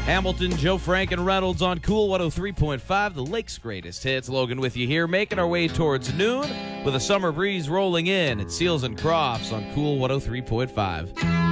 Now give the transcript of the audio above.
Hamilton, Joe Frank, and Reynolds on Cool 103.5, the Lake's greatest hits. Logan with you here, making our way towards noon with a summer breeze rolling in. It's Seals and Crofts on Cool 103.5.